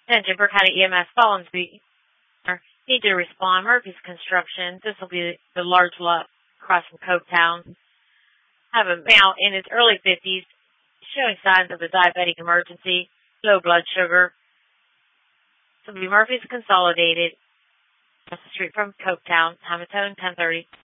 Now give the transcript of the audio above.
Attention, Burke County EMS phones need to respond. Murphy's Construction. This will be the large lot across from Coketown. Have a male in his early 50s showing signs of a diabetic emergency, low blood sugar. This will be Murphy's Consolidated, across the street from Coketown. Time of tone, 10:30.